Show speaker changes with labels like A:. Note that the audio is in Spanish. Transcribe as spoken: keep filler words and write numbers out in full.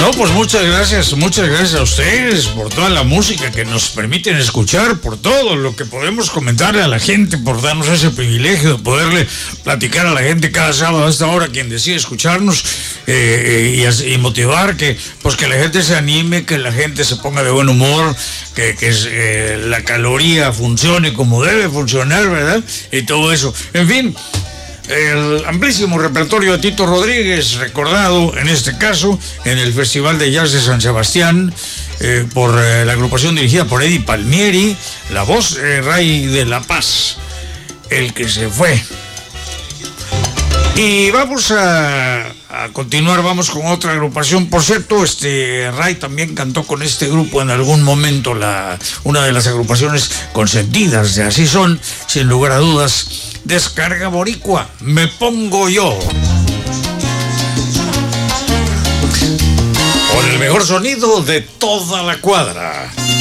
A: No, pues muchas gracias, muchas gracias a ustedes por toda la música que nos permiten escuchar, por todo lo que podemos comentarle a la gente, por darnos ese privilegio de poderle platicar a la gente cada sábado a esta hora, quien decide escucharnos eh, y, y motivar que, pues que la gente se anime, que la gente se ponga de buen humor, que, que eh, la caloría funcione como debe funcionar, ¿verdad? Y todo eso. En fin, el amplísimo repertorio de Tito Rodríguez, recordado en este caso en el Festival de Jazz de San Sebastián eh, por eh, la agrupación dirigida por Eddie Palmieri, la voz eh, Ray de la Paz, el que se fue. Y vamos a, a continuar, vamos con otra agrupación. Por cierto, este Ray también cantó con este grupo en algún momento, la, una de las agrupaciones consentidas de Así Son, sin lugar a dudas. Descarga Boricua, Me Pongo Yo. Con el mejor sonido de toda la cuadra.